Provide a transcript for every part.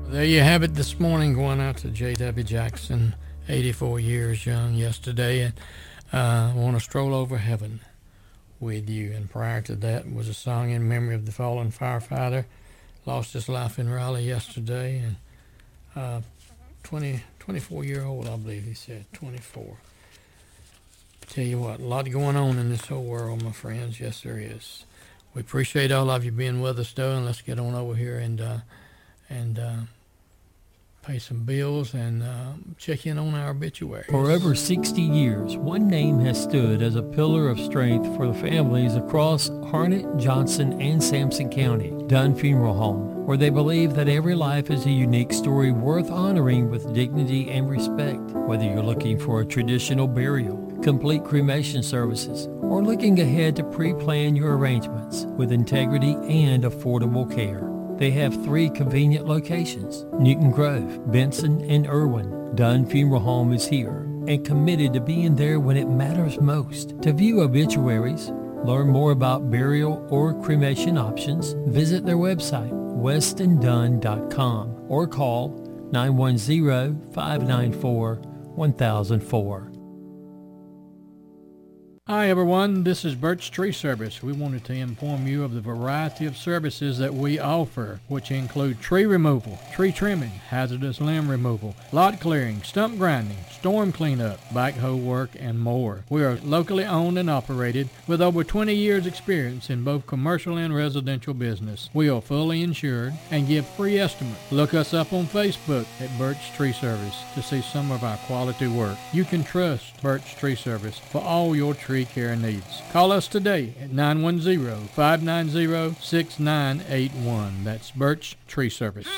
There you have it this morning, going out to J.W. Jackson, 84 years young yesterday, and I want to stroll over heaven with you. And prior to that was a song in memory of the fallen firefighter, lost his life in Raleigh yesterday, and 24-year-old, I believe he said, 24. Tell you what, a lot going on in this whole world, my friends. Yes, there is. We appreciate all of you being with us, though, and let's get on over here and pay some bills and check in on our obituaries. For over 60 years, one name has stood as a pillar of strength for the families across Harnett, Johnson, and Sampson County, Dunn Funeral Home, where they believe that every life is a unique story worth honoring with dignity and respect. Whether you're looking for a traditional burial, complete cremation services, or looking ahead to pre-plan your arrangements with integrity and affordable care. They have 3 convenient locations, Newton Grove, Benson, and Irwin. Dunn Funeral Home is here and committed to being there when it matters most. To view obituaries, learn more about burial or cremation options, visit their website, westondunn.com, or call 910-594-1004. Hi everyone, this is Birch Tree Service. We wanted to inform you of the variety of services that we offer, which include tree removal, tree trimming, hazardous limb removal, lot clearing, stump grinding, storm cleanup, backhoe work, and more. We are locally owned and operated with over 20 years experience in both commercial and residential business. We are fully insured and give free estimates. Look us up on Facebook at Birch Tree Service to see some of our quality work. You can trust Birch Tree Service for all your tree care needs. Call us today at 910-590-6981. That's Birch Tree Service.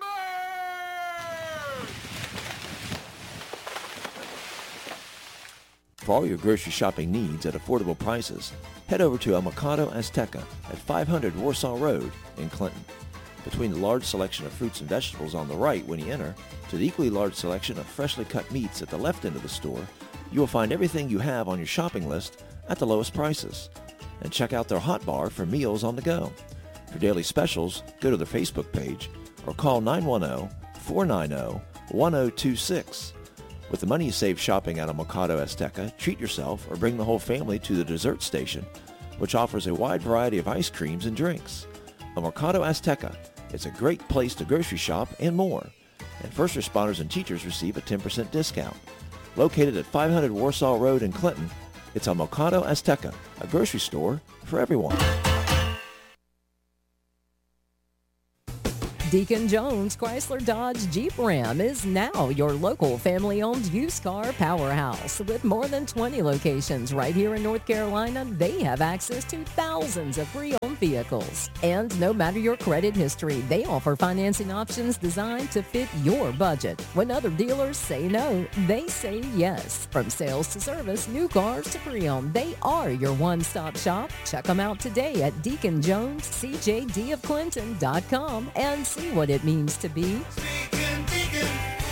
For all your grocery shopping needs at affordable prices, head over to El Mercado Azteca at 500 Warsaw Road in Clinton. Between the large selection of fruits and vegetables on the right when you enter, to the equally large selection of freshly cut meats at the left end of the store, you will find everything you have on your shopping list at the lowest prices. And check out their hot bar for meals on the go. For daily specials, go to their Facebook page or call 910-490-1026. With the money you save shopping at El Mercado Azteca, treat yourself or bring the whole family to the dessert station, which offers a wide variety of ice creams and drinks. El Mercado Azteca is a great place to grocery shop and more. And first responders and teachers receive a 10% discount. Located at 500 Warsaw Road in Clinton, it's El Mercado Azteca, a grocery store for everyone. Deacon Jones Chrysler Dodge Jeep Ram is now your local family-owned used car powerhouse. With more than 20 locations right here in North Carolina, they have access to thousands of pre-owned vehicles. And no matter your credit history, they offer financing options designed to fit your budget. When other dealers say no, they say yes. From sales to service, new cars to pre-owned, they are your one-stop shop. Check them out today at DeaconJonesCJDofClinton.com and see what it means to be Deacon.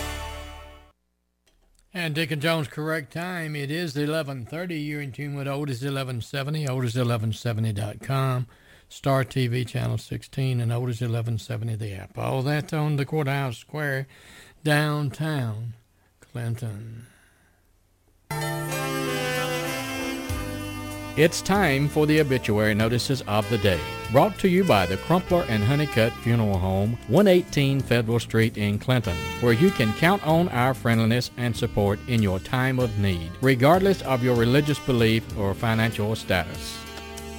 And Deacon Jones' correct time, it is 11:30. You're in tune with Otis 1170, Otis1170.com, Star TV Channel 16, and Otis 1170 the app. All that on the Courthouse Square, downtown Clinton. It's time for the obituary notices of the day. Brought to you by the Crumpler and Honeycutt Funeral Home, 118 Federal Street in Clinton, where you can count on our friendliness and support in your time of need, regardless of your religious belief or financial status.